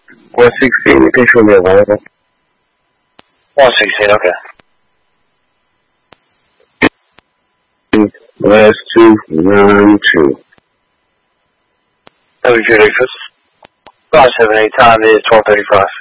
116, you can show me available. 116, okay. Last 292. That'll be good, Chris. 578, time is 12:35.